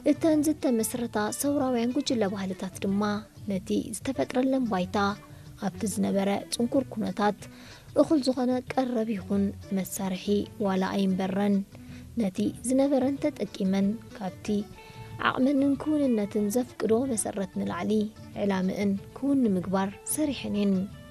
እተን ዝተመስረታ ሰውራውያን ጉጅለ ባህልታት ድማ ነቲ ዝተፈጥረለን ባይታ ኣብቲ ዝነበረ ጽንኩር ኩነታት እኹል ዝኾነ ቀረብ ይኹን መሳርሒ ዋላ ኣይንበረን ነቲ ዝነበረን ተጠቂመን ካብቲ ዓቕመንን ክውንነትን ዘፍቅዶ መሰረት ንላዕሊ ዕላምእን ክውን ምግባር ሰሪሕንን